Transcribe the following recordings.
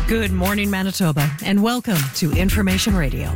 Good morning, Manitoba, and welcome to Information Radio.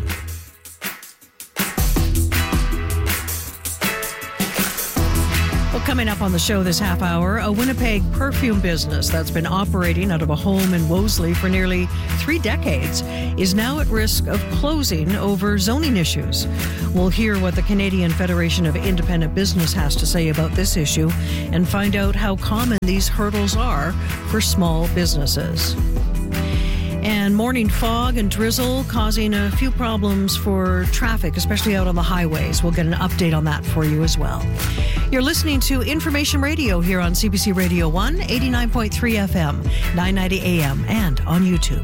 Well, coming up on the show this half hour, a Winnipeg perfume business that's been operating out of a home in Wolseley for nearly 3 decades is now at risk of closing over zoning issues. We'll hear what the Canadian Federation of Independent Business has to say about this issue and find out how common these hurdles are for small businesses. And morning fog and drizzle causing a few problems for traffic, especially out on the highways. We'll get an update on that for you as well. You're listening to Information Radio here on CBC Radio 1, 89.3 FM, 990 AM, and on YouTube.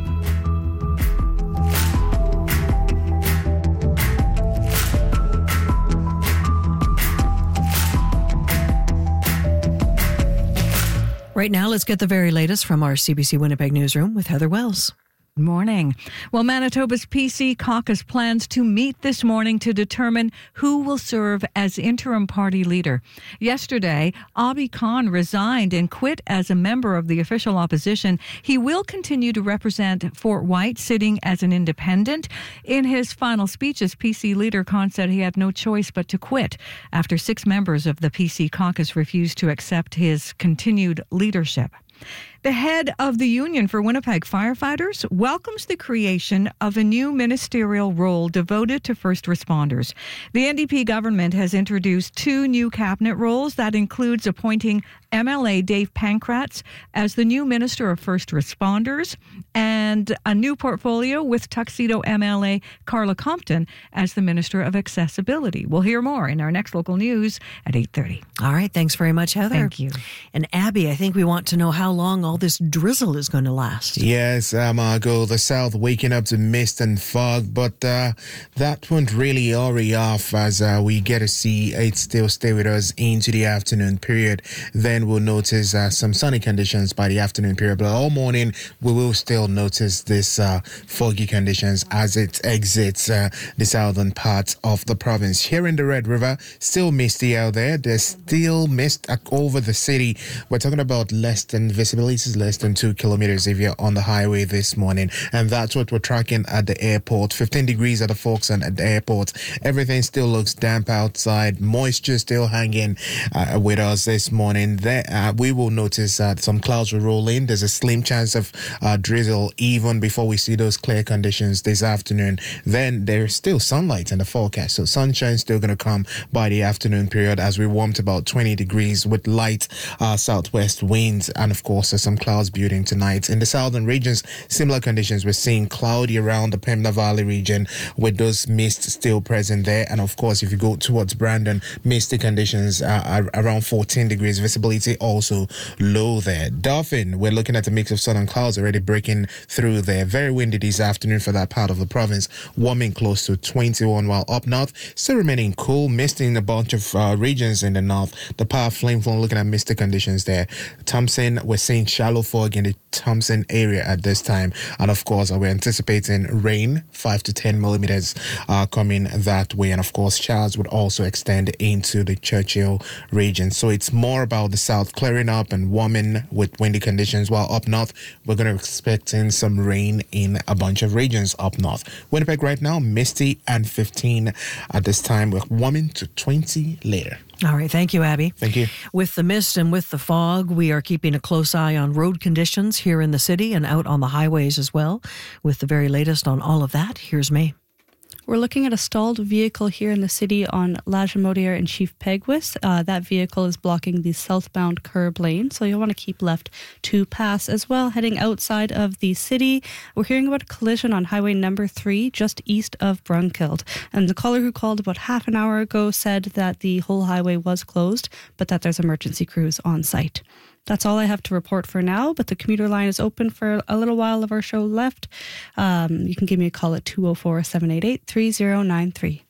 Right now, let's get the very latest from our CBC Winnipeg newsroom with Heather Wells. Good morning. Well, Manitoba's PC caucus plans to meet this morning to determine who will serve as interim party leader. Yesterday, Abi Khan resigned and quit as a member of the official opposition. He will continue to represent Fort White, sitting as an independent. In his final speeches, PC leader Khan said he had no choice but to quit after 6 members of the PC caucus refused to accept his continued leadership. The head of the Union for Winnipeg Firefighters welcomes the creation of a new ministerial role devoted to first responders. The NDP government has introduced 2 new cabinet roles that includes appointing MLA Dave Pankratz as the new Minister of First Responders and a new portfolio with Tuxedo MLA Carla Compton as the Minister of Accessibility. We'll hear more in our next local news at 8:30. All right. Thanks very much, Heather. Thank you. And Abby, I think we want to know how long all this drizzle is going to last. Yes, Margot, the south waking up to mist and fog, but that won't really hurry off as we get to see it still stay with us into the afternoon period. Then we'll notice some sunny conditions by the afternoon period, but all morning we will still notice this foggy conditions as it exits the southern part of the province. Here in the Red River, still misty out there. There's still mist over the city. We're talking about visibility is less than 2 kilometers if you're on the highway this morning, and that's what we're tracking at the airport. 15 degrees at the Folkestone at the airport. Everything still looks damp outside. Moisture still hanging with us this morning. We will notice some clouds will roll in. There's a slim chance of drizzle even before we see those clear conditions this afternoon. Then there's still sunlight in the forecast, so sunshine's still going to come by the afternoon period as we warm to about 20 degrees with light southwest winds, and of course there's some clouds building tonight. In the southern regions, similar conditions. We're seeing cloudy around the Pembina Valley region with those mists still present there. And of course, if you go towards Brandon, misty conditions are around 14 degrees. Visibility also low there. Dauphin, we're looking at a mix of sun and clouds already breaking through there. Very windy this afternoon for that part of the province, warming close to 21, while up north, still remaining cool, misty in a bunch of regions in the north. The Power Flame Phone, looking at misty conditions there. Thompson, we're seeing shallow fog in the Thompson area at this time, and of course we're anticipating rain 5 to 10 millimeters coming that way, and of course showers would also extend into the Churchill region. So it's more about the south clearing up and warming with windy conditions, while up north we're going to expecting some rain in a bunch of regions up north. Winnipeg right now misty and 15 at this time. We're warming to 20 later. All right. Thank you, Abby. Thank you. With the mist and with the fog, we are keeping a close eye on road conditions here in the city and out on the highways as well. With the very latest on all of that, here's May. We're looking at a stalled vehicle here in the city on Lagimodiere and Chief Peguis. That vehicle is blocking the southbound curb lane, so you'll want to keep left to pass as well. Heading outside of the city, we're hearing about a collision on Highway number 3, just east of Brunkild. And the caller who called about half an hour ago said that the whole highway was closed, but that there's emergency crews on site. That's all I have to report for now, but the commuter line is open for a little while of our show left. You can give me a call at 204-788-3093.